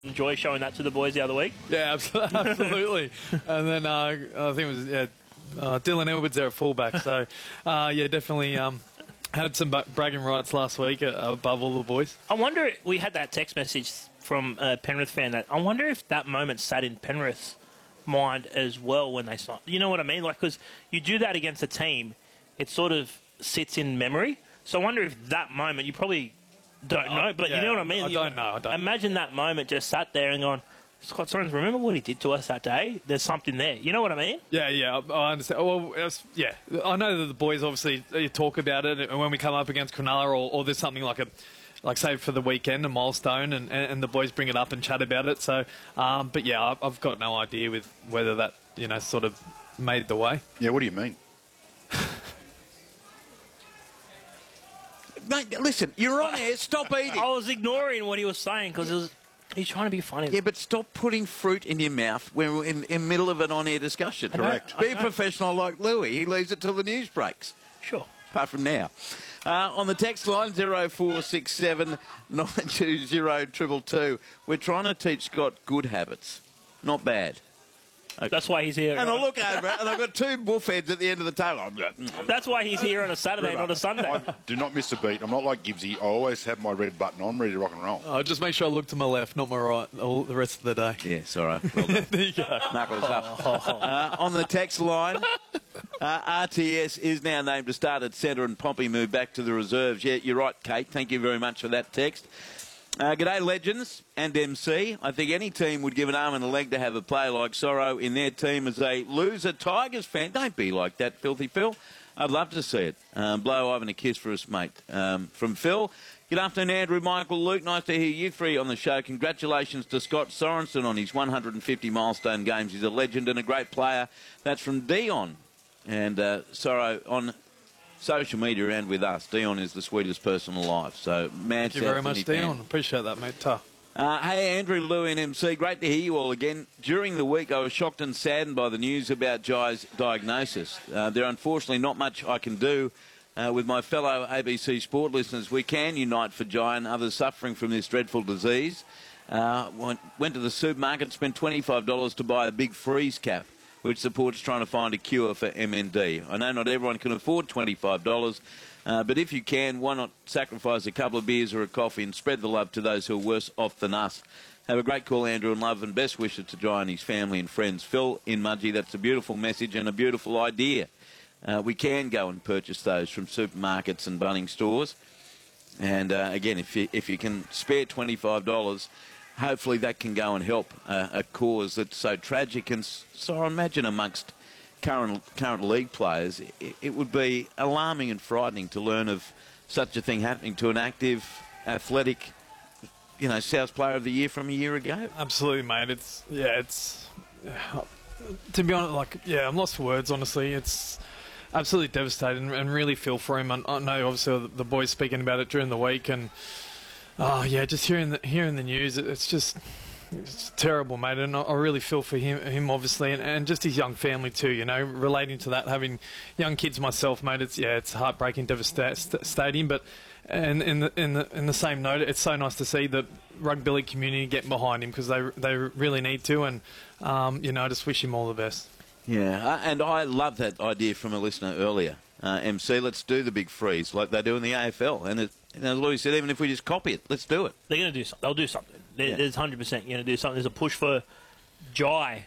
enjoy showing that to the boys the other week. Yeah, absolutely. And then I think it was Dylan Edwards there at fullback. So, definitely had some bragging rights last week above all the boys. I wonder, we had that text message from a Penrith fan that I wonder if that moment sat in Penrith's mind as well when they signed. You know what I mean? Like, because you do that against a team, it sort of sits in memory. So I wonder if that moment, you probably don't know, but you know what I mean? I don't know. Imagine that moment just sat there and gone, Scott Sorensen, remember what he did to us that day? There's something there. You know what I mean? Yeah, I understand. Well, I know that the boys obviously talk about it, and when we come up against Cronulla or there's something like say for the weekend, a milestone, and the boys bring it up and chat about it. So, but yeah, I've got no idea with whether that, sort of made the way. Yeah, what do you mean? Mate, listen, you're on air. Stop eating. I was ignoring what he was saying because he's trying to be funny. Yeah, but stop putting fruit in your mouth when we're in the middle of an on-air discussion. Correct. Be a professional like Louis. He leaves it till the news breaks. Sure. Apart from now. On the text line, 0467 920 222. We're trying to teach Scott good habits. Not bad. Okay. That's why he's here. And I look over it, and I've got two bullheads at the end of the table. That's why he's here on a Saturday, not a Sunday. I do not miss a beat. I'm not like Gibbsy. I always have my red button on, ready to rock and roll. Just make sure I look to my left, not my right, all the rest of the day. Yeah, sorry. Well done. There you go. Knuckles up. On the text line, RTS is now named to start at centre and Pompey moved back to the reserves. Yeah, you're right, Kate. Thank you very much for that text. G'day, legends and MC. I think any team would give an arm and a leg to have a player like Sorrow in their team as a loser Tigers fan. Don't be like that, Filthy Phil. I'd love to see it. Blow Ivan a kiss for us, mate. From Phil. Good afternoon, Andrew, Michael, Luke. Nice to hear you three on the show. Congratulations to Scott Sorensen on his 150 milestone games. He's a legend and a great player. That's from Dion. And Sorrow on social media and with us. Dion is the sweetest person alive. So, thank you very much, Dion. Appreciate that, mate. Tough. Hey, Andrew, Lou and MC. Great to hear you all again. During the week, I was shocked and saddened by the news about Jai's diagnosis. There unfortunately not much I can do. With my fellow ABC Sport listeners, we can unite for Jai and others suffering from this dreadful disease. Went to the supermarket, spent $25 to buy a big freeze cap, which supports trying to find a cure for MND. I know not everyone can afford $25, but if you can, why not sacrifice a couple of beers or a coffee and spread the love to those who are worse off than us. Have a great call, Andrew, and love and best wishes to Jai and his family and friends. Phil in Mudgee, that's a beautiful message and a beautiful idea. We can go and purchase those from supermarkets and Bunnings stores. And again, if you can spare $25, hopefully that can go and help a cause that's so tragic. And so I imagine amongst current league players, it would be alarming and frightening to learn of such a thing happening to an active, athletic, South Player of the Year from a year ago. Absolutely, mate. It's to be honest, I'm lost for words, honestly. It's absolutely devastating and really feel for him. I know, obviously, the boys speaking about it during the week and just hearing the news, it's terrible, mate. And I really feel for him obviously, and just his young family too. Relating to that, having young kids myself, mate. It's heartbreaking, devastating. But in the same note, it's so nice to see the rugby league community getting behind him because they really need to. And I just wish him all the best. Yeah, and I love that idea from a listener earlier. MC, let's do the big freeze like they do in the AFL. And as Louis said, even if we just copy it, let's do it. They're going to do something. They'll do something. There's 100% going to do something. There's a push for Jai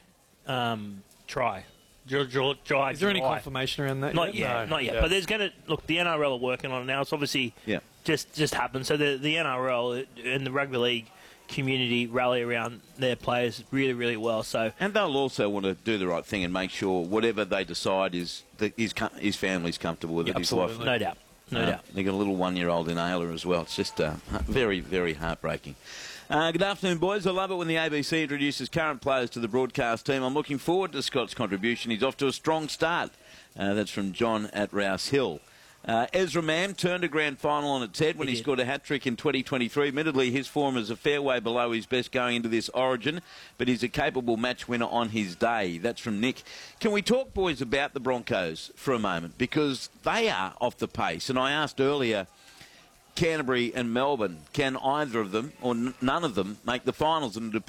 try. Jai. Is there any confirmation around that? Not yet. Not yet. Yeah. But there's going to look. The NRL are working on it now. It's obviously just happened. So the NRL and the rugby league community rally around their players really, really well. So and they'll also want to do the right thing and make sure whatever they decide is that his family's comfortable with it. Absolutely, no doubt. No doubt. They've got a little 1-year-old in Ayla as well. It's just very, very heartbreaking. Good afternoon, boys. I love it when the ABC introduces current players to the broadcast team. I'm looking forward to Scott's contribution. He's off to a strong start. That's from John at Rouse Hill. Ezra Mam turned a grand final on its head when he scored a hat-trick in 2023. Admittedly, his form is a fair way below his best going into this Origin, but he's a capable match winner on his day. That's from Nick. Can we talk, boys, about the Broncos for a moment? Because they are off the pace. And I asked earlier, Canterbury and Melbourne, can either of them or none of them make the finals? And